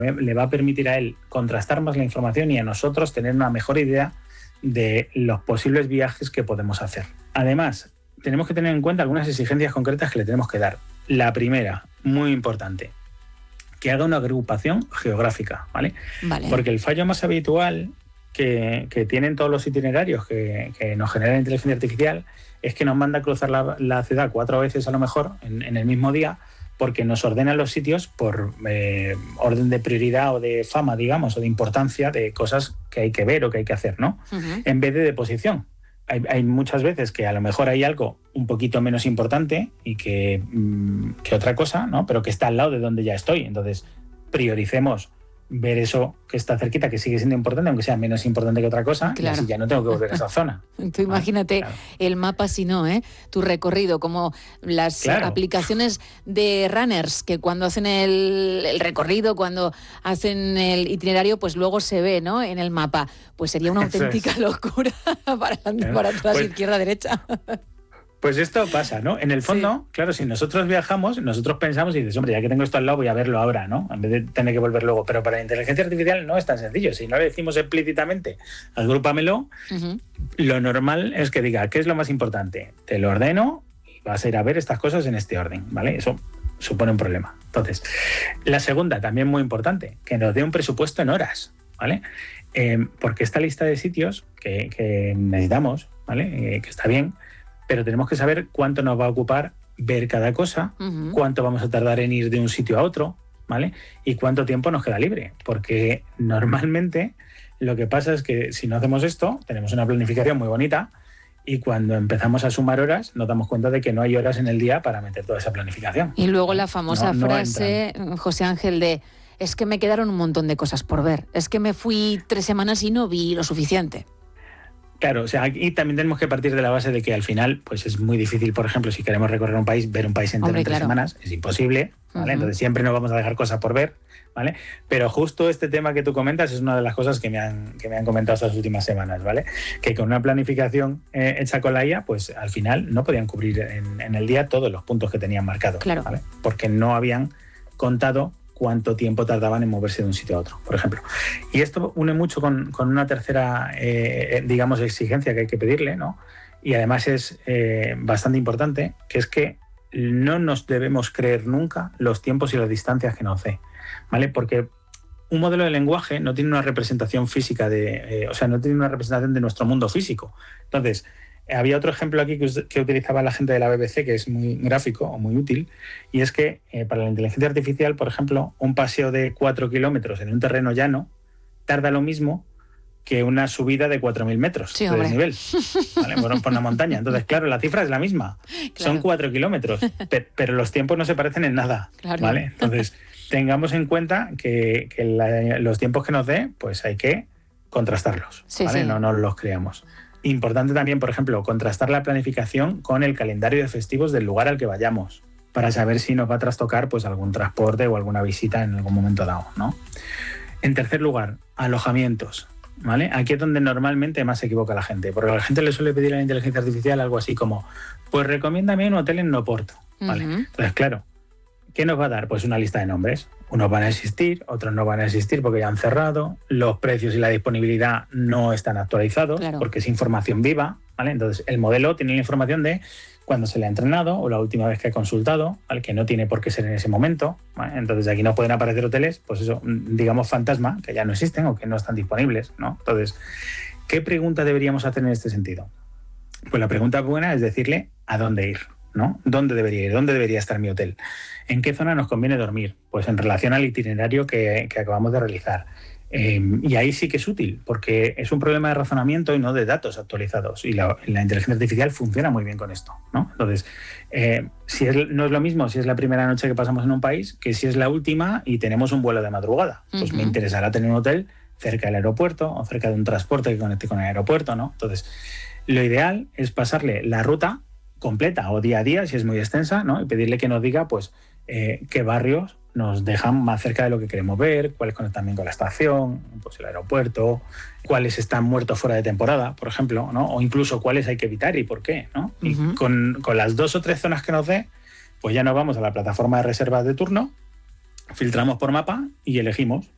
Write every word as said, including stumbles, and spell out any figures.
le va a permitir a él contrastar más la información y a nosotros tener una mejor idea de los posibles viajes que podemos hacer. Además, tenemos que tener en cuenta algunas exigencias concretas que le tenemos que dar. La primera, muy importante, que haga una agrupación geográfica, ¿vale? Vale. Porque el fallo más habitual que, que tienen todos los itinerarios que, que nos genera la inteligencia artificial es que nos manda a cruzar la, la ciudad cuatro veces a lo mejor en, en el mismo día, porque nos ordena los sitios por eh, orden de prioridad o de fama, digamos, o de importancia de cosas que hay que ver o que hay que hacer, ¿no? Uh-huh. En vez de de posición. Hay, hay muchas veces que a lo mejor hay algo un poquito menos importante y que, mmm, que otra cosa, ¿no? Pero que está al lado de donde ya estoy. Entonces, prioricemos ver eso que está cerquita, que sigue siendo importante, aunque sea menos importante que otra cosa, claro. Y así ya no tengo que volver a esa zona. Tú imagínate, ah, claro. El mapa, si no, ¿eh? Tu recorrido, como las claro. aplicaciones de runners, que cuando hacen el, el recorrido, cuando hacen el itinerario, pues luego se ve, ¿no? En el mapa. Pues sería una auténtica es. locura para adelante, para atrás, pues, izquierda, derecha. Pues esto pasa, ¿no? En el fondo, sí. Claro, si nosotros viajamos, nosotros pensamos y dices, hombre, ya que tengo esto al lado, voy a verlo ahora, ¿no? En vez de tener que volver luego. Pero para la inteligencia artificial no es tan sencillo. Si no le decimos explícitamente, agrúpamelo, uh-huh. Lo normal es que diga, ¿qué es lo más importante? Te lo ordeno y vas a ir a ver estas cosas en este orden, ¿vale? Eso supone un problema. Entonces, la segunda, también muy importante, que nos dé un presupuesto en horas, ¿vale? Eh, porque esta lista de sitios que, que necesitamos, ¿vale? Eh, que está bien, pero tenemos que saber cuánto nos va a ocupar ver cada cosa, uh-huh. Cuánto vamos a tardar en ir de un sitio a otro, ¿vale? Y cuánto tiempo nos queda libre. Porque normalmente lo que pasa es que si no hacemos esto, tenemos una planificación muy bonita y cuando empezamos a sumar horas nos damos cuenta de que no hay horas en el día para meter toda esa planificación. Y luego la famosa no, no frase, entran. José Ángel, de es que me quedaron un montón de cosas por ver. Es que me fui tres semanas y no vi lo suficiente. Claro, o sea, aquí también tenemos que partir de la base de que al final pues es muy difícil, por ejemplo, si queremos recorrer un país, ver un país entero en tres claro. semanas, es imposible, ¿vale? Uh-huh. Entonces siempre nos vamos a dejar cosas por ver, ¿vale? Pero justo este tema que tú comentas es una de las cosas que me han, que me han comentado estas últimas semanas, ¿vale? Que con una planificación eh, hecha con la I A, pues al final no podían cubrir en, en el día todos los puntos que tenían marcados, claro. ¿Vale? Porque no habían contado cuánto tiempo tardaban en moverse de un sitio a otro, por ejemplo. Y esto une mucho con, con una tercera, eh, digamos, exigencia que hay que pedirle, ¿no? Y además es eh, bastante importante, que es que no nos debemos creer nunca los tiempos y las distancias que nos dé, ¿vale? Porque un modelo de lenguaje no tiene una representación física, de, eh, o sea, no tiene una representación de nuestro mundo físico. Entonces, había otro ejemplo aquí que, que utilizaba la gente de la B B C, que es muy gráfico o muy útil, y es que eh, para la inteligencia artificial, por ejemplo, un paseo de cuatro kilómetros en un terreno llano tarda lo mismo que una subida de cuatro mil metros sí, de desnivel, ¿vale? por, por una montaña. Entonces, claro, la cifra es la misma. Claro. Son cuatro kilómetros, pe- pero los tiempos no se parecen en nada, claro. ¿Vale? Entonces, tengamos en cuenta que, que la, los tiempos que nos dé, pues hay que contrastarlos, sí, ¿vale? Sí. No nos los creamos. Importante también, por ejemplo, contrastar la planificación con el calendario de festivos del lugar al que vayamos, para saber si nos va a trastocar pues, algún transporte o alguna visita en algún momento dado, ¿no? En tercer lugar, alojamientos, ¿vale? Aquí es donde normalmente más se equivoca la gente, porque a la gente le suele pedir a la inteligencia artificial algo así como, pues recomiéndame un hotel en Oporto, ¿vale? Uh-huh. Entonces, claro, ¿qué nos va a dar? Pues una lista de nombres. Unos van a existir, otros no van a existir porque ya han cerrado, los precios y la disponibilidad no están actualizados, claro. Porque es información viva, ¿vale? Entonces el modelo tiene la información de cuándo se le ha entrenado o la última vez que ha consultado, ¿vale? Que no tiene por qué ser en ese momento, ¿vale? Entonces aquí no pueden aparecer hoteles, pues eso, digamos fantasma, que ya no existen o que no están disponibles, ¿no? Entonces, ¿qué pregunta deberíamos hacer en este sentido? Pues la pregunta buena es decirle a dónde ir, ¿no? ¿Dónde debería ir? ¿Dónde debería estar mi hotel? ¿En qué zona nos conviene dormir? Pues en relación al itinerario que, que acabamos de realizar. Eh, y ahí sí que es útil, porque es un problema de razonamiento y no de datos actualizados. Y la, la inteligencia artificial funciona muy bien con esto, ¿no? Entonces, eh, si es, no es lo mismo si es la primera noche que pasamos en un país que si es la última y tenemos un vuelo de madrugada. Pues uh-huh. Me interesará tener un hotel cerca del aeropuerto o cerca de un transporte que conecte con el aeropuerto, ¿no? Entonces, lo ideal es pasarle la ruta completa o día a día, si es muy extensa, ¿no? Y pedirle que nos diga, pues, eh, qué barrios nos dejan más cerca de lo que queremos ver, cuáles conectan bien con la estación, pues el aeropuerto, cuáles están muertos fuera de temporada, por ejemplo, ¿no? O incluso cuáles hay que evitar y por qué, ¿no? Uh-huh. Y con, con las dos o tres zonas que nos dé, pues ya nos vamos a la plataforma de reservas de turno, filtramos por mapa y elegimos,